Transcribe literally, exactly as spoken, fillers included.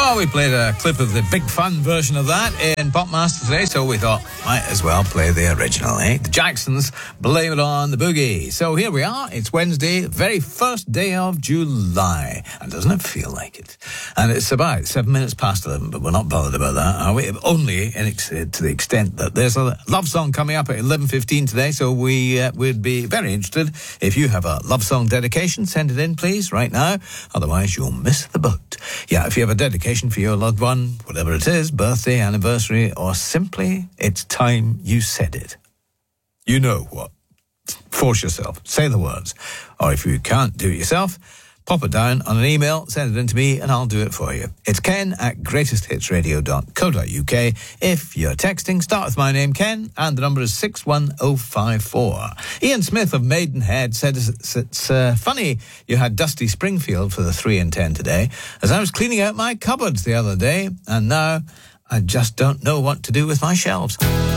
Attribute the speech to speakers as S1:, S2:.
S1: Well, we played a clip of the big fun version of that in Popmaster today, so we thought, might as well play the original, eh? The Jacksons, Blame It on the Boogie. So here we are, it's Wednesday, the very first day of July. And doesn't it feel like it? And it's about seven minutes past eleven, but we're not bothered about that, are we? Only in ex- to the extent that there's a love song coming up at eleven fifteen today, so we uh, would be very interested if you have a love song dedication. Send it in, please, right now. Otherwise, you'll miss the boat. Yeah, if you have a dedication for your loved one, whatever it is, birthday, anniversary, or simply it's time you said it. You know what? Force yourself. Say the words. Or if you can't do it yourself, pop it down on an email, send it in to me, and I'll do it for you. It's ken at greatest hits radio dot co dot uk. If you're texting, start with my name, Ken, and the number is six one oh five four. Ian Smith of Maidenhead said it's, it's uh, funny you had Dusty Springfield for the three in ten today, as I was cleaning out my cupboards the other day, and now I just don't know what to do with my shelves.